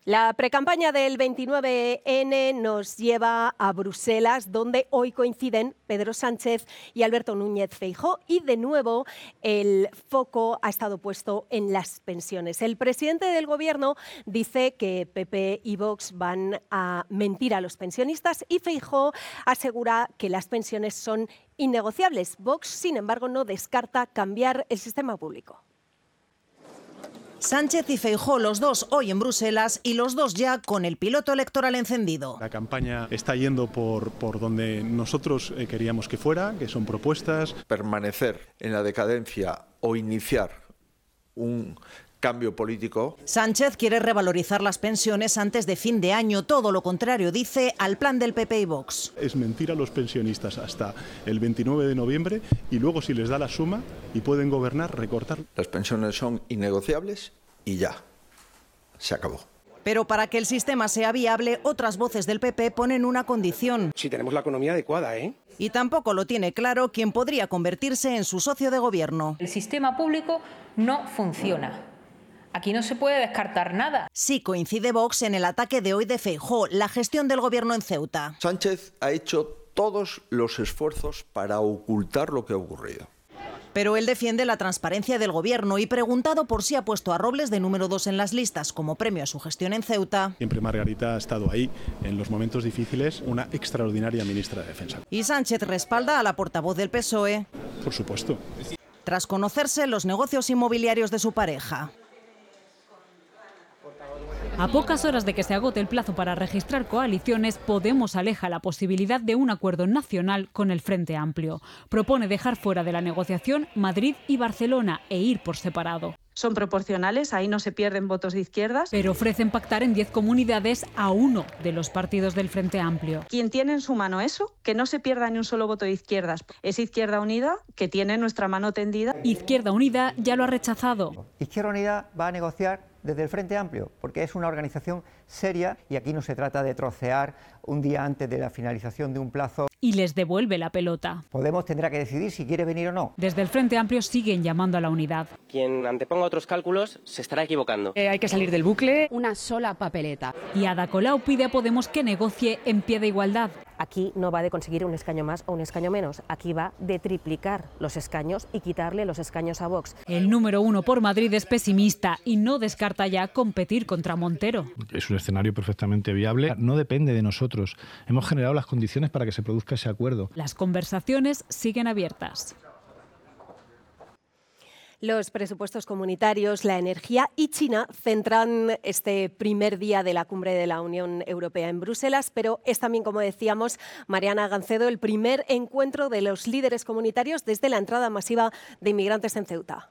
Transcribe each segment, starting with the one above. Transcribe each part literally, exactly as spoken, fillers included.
La precampaña del veintinueve ene nos lleva a Bruselas, donde hoy coinciden Pedro Sánchez y Alberto Núñez Feijóo, y de nuevo el foco ha estado puesto en las pensiones. El presidente del Gobierno dice que P P y Vox van a mentir a los pensionistas y Feijóo asegura que las pensiones son innegociables. Vox, sin embargo, no descarta cambiar el sistema público. Sánchez y Feijóo, los dos hoy en Bruselas y los dos ya con el piloto electoral encendido. La campaña está yendo por, por donde nosotros eh, queríamos que fuera, que son propuestas. Permanecer en la decadencia o iniciar un cambio político. Sánchez quiere revalorizar las pensiones antes de fin de año, todo lo contrario, dice, al plan del P P y Vox. Es mentir a los pensionistas hasta el veintinueve de noviembre y luego, si les da la suma y pueden gobernar, recortar. Las pensiones son innegociables y ya, se acabó. Pero para que el sistema sea viable, otras voces del P P ponen una condición. Si tenemos la economía adecuada, ¿eh? Y tampoco lo tiene claro quien podría convertirse en su socio de gobierno. El sistema público no funciona. Aquí no se puede descartar nada. Sí coincide Vox en el ataque de hoy de Feijóo, la gestión del gobierno en Ceuta. Sánchez ha hecho todos los esfuerzos para ocultar lo que ha ocurrido. Pero él defiende la transparencia del gobierno y, preguntado por si ha puesto a Robles de número dos en las listas como premio a su gestión en Ceuta. Siempre Margarita ha estado ahí en los momentos difíciles, una extraordinaria ministra de Defensa. Y Sánchez respalda a la portavoz del P S O E. Por supuesto. Tras conocerse los negocios inmobiliarios de su pareja. A pocas horas de que se agote el plazo para registrar coaliciones, Podemos aleja la posibilidad de un acuerdo nacional con el Frente Amplio. Propone dejar fuera de la negociación Madrid y Barcelona e ir por separado. Son proporcionales, ahí no se pierden votos de izquierdas. Pero ofrecen pactar en diez comunidades a uno de los partidos del Frente Amplio. Quien tiene en su mano eso, que no se pierda ni un solo voto de izquierdas, es Izquierda Unida, que tiene nuestra mano tendida. Izquierda Unida ya lo ha rechazado. Izquierda Unida va a negociar desde el Frente Amplio, porque es una organización seria y aquí no se trata de trocear un día antes de la finalización de un plazo. Y les devuelve la pelota. Podemos tendrá que decidir si quiere venir o no. Desde el Frente Amplio siguen llamando a la unidad. Quien anteponga otros cálculos se estará equivocando. Eh, hay que salir del bucle. Una sola papeleta. Y Ada Colau pide a Podemos que negocie en pie de igualdad. Aquí no va de conseguir un escaño más o un escaño menos, aquí va de triplicar los escaños y quitarle los escaños a Vox. El número uno por Madrid es pesimista y no descarta ya competir contra Montero. Es un escenario perfectamente viable, no depende de nosotros. Hemos generado las condiciones para que se produzca ese acuerdo. Las conversaciones siguen abiertas. Los presupuestos comunitarios, la energía y China centran este primer día de la cumbre de la Unión Europea en Bruselas, pero es también, como decíamos, Mariana Gancedo, el primer encuentro de los líderes comunitarios desde la entrada masiva de inmigrantes en Ceuta.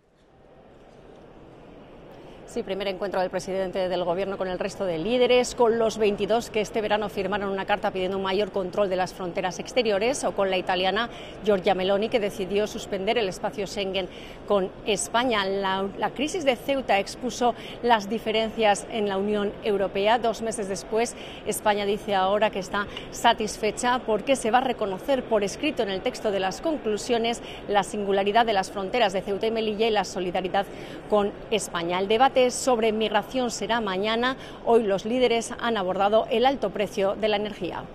Sí, primer encuentro del presidente del Gobierno con el resto de líderes, con los veintidós que este verano firmaron una carta pidiendo un mayor control de las fronteras exteriores, o con la italiana Giorgia Meloni, que decidió suspender el espacio Schengen con España. La, la crisis de Ceuta expuso las diferencias en la Unión Europea. Dos meses después, España dice ahora que está satisfecha porque se va a reconocer por escrito en el texto de las conclusiones la singularidad de las fronteras de Ceuta y Melilla y la solidaridad con España. El debate sobre migración será mañana. Hoy los líderes han abordado el alto precio de la energía.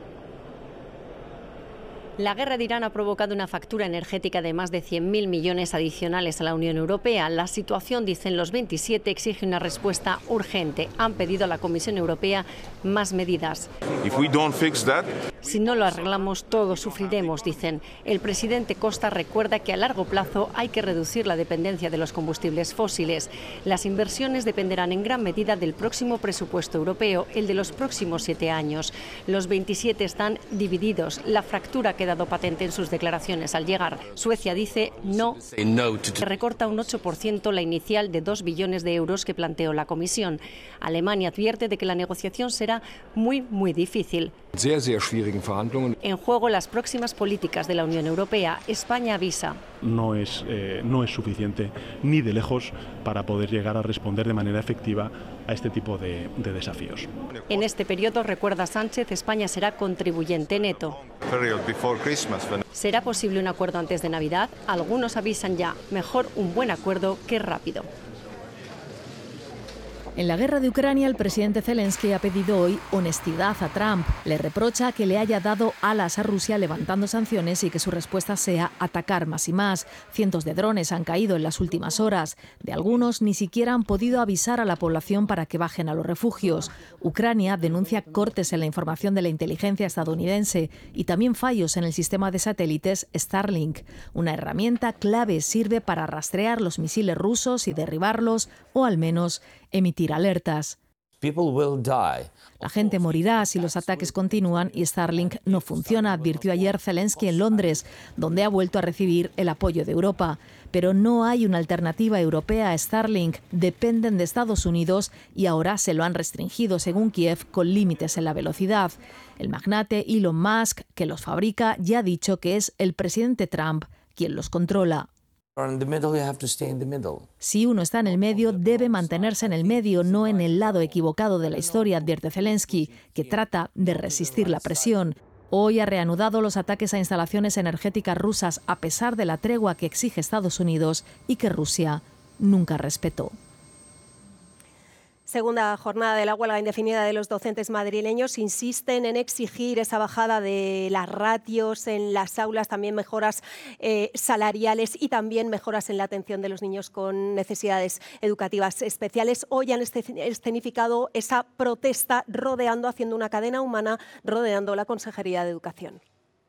La guerra de Irán ha provocado una factura energética de más de cien mil millones adicionales a la Unión Europea. La situación, dicen los veintisiete, exige una respuesta urgente. Han pedido a la Comisión Europea más medidas. If we don't fix that... Si no lo arreglamos, todos sufriremos, dicen. El presidente Costa recuerda que a largo plazo hay que reducir la dependencia de los combustibles fósiles. Las inversiones dependerán en gran medida del próximo presupuesto europeo, el de los próximos siete años. Los veintisiete están divididos. La fractura que dado patente en sus declaraciones al llegar. Suecia dice no, que recorta un ocho por ciento la inicial de dos billones de euros que planteó la Comisión. Alemania advierte de que la negociación será muy, muy difícil. En juego las próximas políticas de la Unión Europea. España avisa. No es, eh, no es suficiente ni de lejos para poder llegar a responder de manera efectiva a este tipo de, de desafíos. En este periodo, recuerda Sánchez, España será contribuyente neto. ¿Será posible un acuerdo antes de Navidad? Algunos avisan ya, mejor un buen acuerdo que rápido. En la guerra de Ucrania, el presidente Zelensky ha pedido hoy honestidad a Trump. Le reprocha que le haya dado alas a Rusia levantando sanciones y que su respuesta sea atacar más y más. Cientos de drones han caído en las últimas horas. De algunos ni siquiera han podido avisar a la población para que bajen a los refugios. Ucrania denuncia cortes en la información de la inteligencia estadounidense y también fallos en el sistema de satélites Starlink. Una herramienta clave sirve para rastrear los misiles rusos y derribarlos o al menos emitir alertas. La gente morirá si los ataques continúan y Starlink no funciona, advirtió ayer Zelensky en Londres, donde ha vuelto a recibir el apoyo de Europa. Pero no hay una alternativa europea a Starlink, dependen de Estados Unidos y ahora se lo han restringido, según Kiev, con límites en la velocidad. El magnate Elon Musk, que los fabrica, ya ha dicho que es el presidente Trump quien los controla. Si uno está en el medio, debe mantenerse en el medio, no en el lado equivocado de la historia, advierte Zelensky, que trata de resistir la presión. Hoy ha reanudado los ataques a instalaciones energéticas rusas a pesar de la tregua que exige Estados Unidos y que Rusia nunca respetó. Segunda jornada de la huelga indefinida de los docentes madrileños. Insisten en exigir esa bajada de las ratios en las aulas, también mejoras eh, salariales y también mejoras en la atención de los niños con necesidades educativas especiales. Hoy han escenificado esa protesta rodeando, haciendo una cadena humana, rodeando la Consejería de Educación.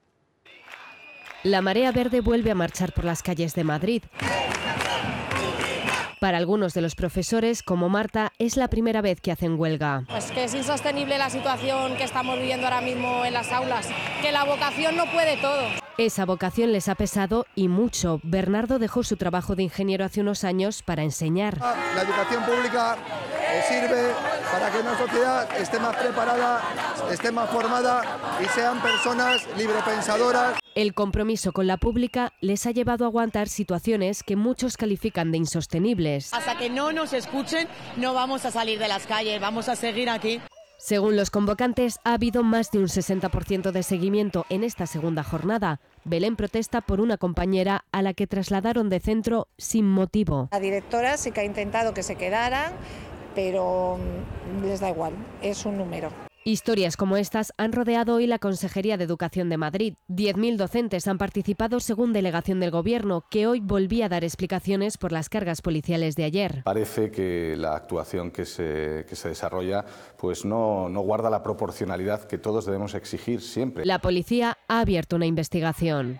La Marea Verde vuelve a marchar por las calles de Madrid. Para algunos de los profesores, como Marta, es la primera vez que hacen huelga. Pues que es insostenible la situación que estamos viviendo ahora mismo en las aulas, que la vocación no puede todo. Esa vocación les ha pesado y mucho. Bernardo dejó su trabajo de ingeniero hace unos años para enseñar. La educación pública sirve para que una sociedad esté más preparada, esté más formada y sean personas librepensadoras. El compromiso con la pública les ha llevado a aguantar situaciones que muchos califican de insostenibles. Hasta que no nos escuchen, no vamos a salir de las calles, vamos a seguir aquí. Según los convocantes, ha habido más de un sesenta por ciento de seguimiento en esta segunda jornada. Belén protesta por una compañera a la que trasladaron de centro sin motivo. La directora sí que ha intentado que se quedaran, pero les da igual, es un número. Historias como estas han rodeado hoy la Consejería de Educación de Madrid. diez mil docentes han participado según delegación del Gobierno, que hoy volvía a dar explicaciones por las cargas policiales de ayer. Parece que la actuación que se, que se desarrolla pues no, no guarda la proporcionalidad que todos debemos exigir siempre. La policía ha abierto una investigación.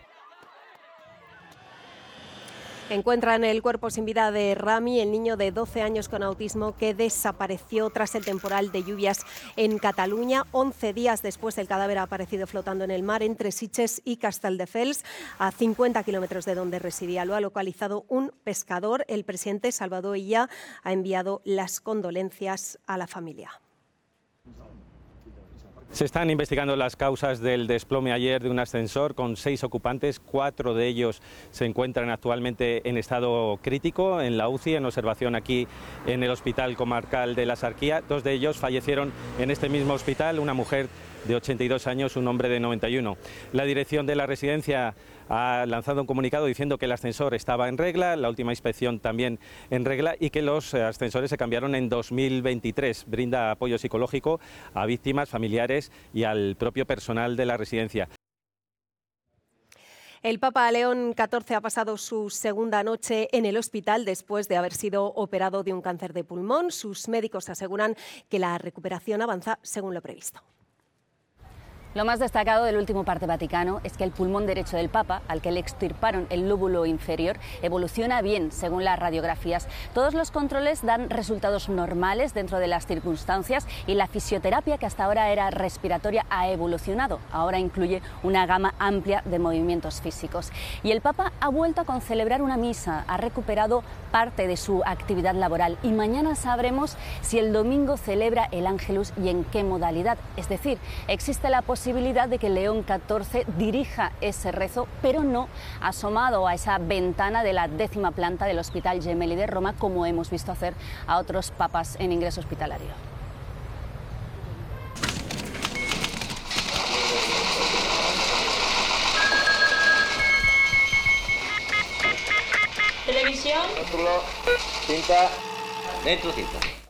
Encuentran el cuerpo sin vida de Rami, el niño de doce años con autismo que desapareció tras el temporal de lluvias en Cataluña. once días después, el cadáver ha aparecido flotando en el mar entre Sitges y Castelldefels, a cincuenta kilómetros de donde residía. Lo ha localizado un pescador. El presidente Salvador Illa ha enviado las condolencias a la familia. Se están investigando las causas del desplome ayer de un ascensor con seis ocupantes. Cuatro de ellos se encuentran actualmente en estado crítico en la U C I, en observación aquí en el Hospital Comarcal de la Sarquía. Dos de ellos fallecieron en este mismo hospital, una mujer de ochenta y dos años, un hombre de noventa y uno. La dirección de la residencia ha lanzado un comunicado diciendo que el ascensor estaba en regla, la última inspección también en regla y que los ascensores se cambiaron en dos mil veintitrés. Brinda apoyo psicológico a víctimas, familiares y al propio personal de la residencia. El Papa León catorce ha pasado su segunda noche en el hospital después de haber sido operado de un cáncer de pulmón. Sus médicos aseguran que la recuperación avanza según lo previsto. Lo más destacado del último parte vaticano es que el pulmón derecho del Papa, al que le extirparon el lóbulo inferior, evoluciona bien según las radiografías. Todos los controles dan resultados normales dentro de las circunstancias y la fisioterapia, que hasta ahora era respiratoria, ha evolucionado. Ahora incluye una gama amplia de movimientos físicos. Y el Papa ha vuelto a concelebrar una misa, ha recuperado parte de su actividad laboral y mañana sabremos si el domingo celebra el Ángelus y en qué modalidad. Es decir, existe la posibilidad de que León catorce dirija ese rezo, pero no asomado a esa ventana de la décima planta del Hospital Gemelli de Roma, como hemos visto hacer a otros papas en ingreso hospitalario. Televisión. Cinta. Dentro cinta.